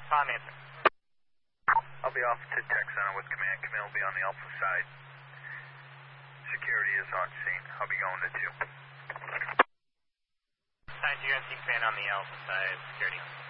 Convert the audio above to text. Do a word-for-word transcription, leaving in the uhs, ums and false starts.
Tom answer. I'll be off to tech center with command. Command will be on the Alpha side. Security is on scene. I'll be going to two. Sign to U N C command on the Alpha side. Security.